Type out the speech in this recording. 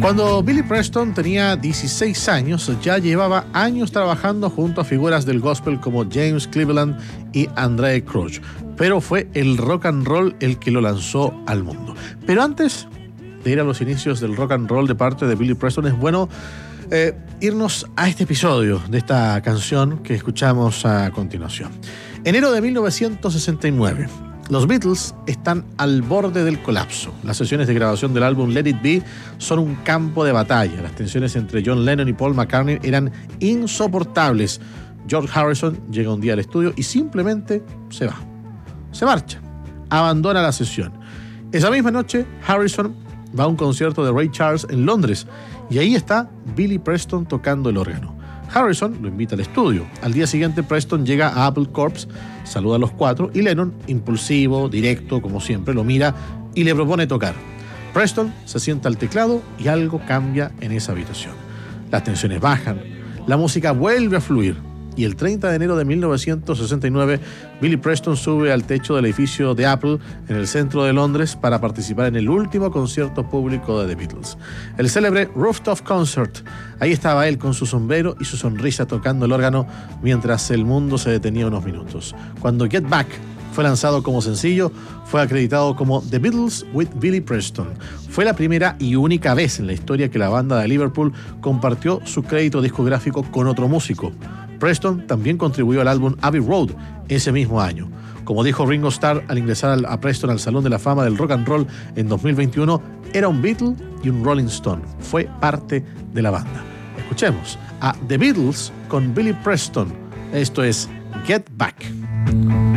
Cuando Billy Preston tenía 16 años, ya llevaba años trabajando junto a figuras del gospel como James Cleveland y Andraé Crouch, pero fue el rock and roll el que lo lanzó al mundo. Pero antes de ir a los inicios del rock and roll de parte de Billy Preston, es bueno irnos a este episodio de esta canción que escuchamos a continuación. Enero de 1969. Los Beatles están al borde del colapso. Las sesiones de grabación del álbum Let It Be son un campo de batalla. Las tensiones entre John Lennon y Paul McCartney eran insoportables. George Harrison llega un día al estudio y simplemente se va. Se marcha. Abandona la sesión. Esa misma noche, Harrison va a un concierto de Ray Charles en Londres y ahí está Billy Preston tocando el órgano. Harrison lo invita al estudio. Al día siguiente, Preston llega a Apple Corps, saluda a los cuatro y Lennon, impulsivo, directo, como siempre, lo mira y le propone tocar. Preston se sienta al teclado y algo cambia en esa habitación. Las tensiones bajan, la música vuelve a fluir y el 30 de enero de 1969, Billy Preston sube al techo del edificio de Apple en el centro de Londres para participar en el último concierto público de The Beatles. El célebre Rooftop Concert. Ahí estaba él con su sombrero y su sonrisa tocando el órgano mientras el mundo se detenía unos minutos. Cuando Get Back fue lanzado como sencillo, fue acreditado como The Beatles with Billy Preston. Fue la primera y única vez en la historia que la banda de Liverpool compartió su crédito discográfico con otro músico. Preston también contribuyó al álbum Abbey Road ese mismo año. Como dijo Ringo Starr al ingresar a Preston al Salón de la Fama del Rock and Roll en 2021, era un Beatle y un Rolling Stone. Fue parte de la banda. Escuchemos a The Beatles con Billy Preston. Esto es Get Back.